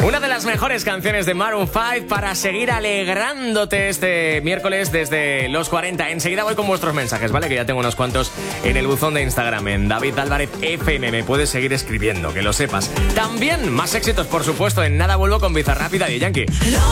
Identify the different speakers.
Speaker 1: Una de las mejores canciones de Maroon 5 para seguir alegrándote este miércoles desde los 40. Enseguida voy con vuestros mensajes, ¿vale? Que ya tengo unos cuantos en el buzón de Instagram, en David Álvarez FM. Me puedes seguir escribiendo, que lo sepas. También más éxitos, por supuesto, en nada vuelvo con Bizarrap y Daddy Yankee.